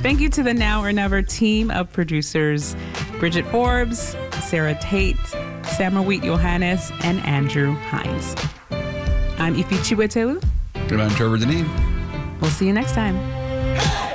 Thank you to the Now or Never team of producers, Bridget Forbes, Sarah Tate, Samarweet Johannes, and Andrew Hines. I'm Ifi Chiwetelu. And I'm Trevor Deneen. We'll see you next time.